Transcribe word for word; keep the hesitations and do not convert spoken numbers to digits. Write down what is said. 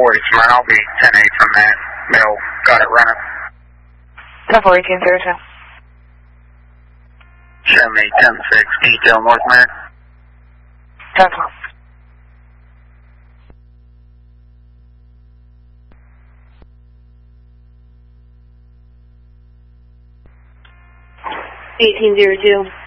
four eight Smyrna. I'll be ten eight from that mill. Got it running. ten four eighteen zero two. Show me ten six, detail North Mare. ten four. eighteen zero two.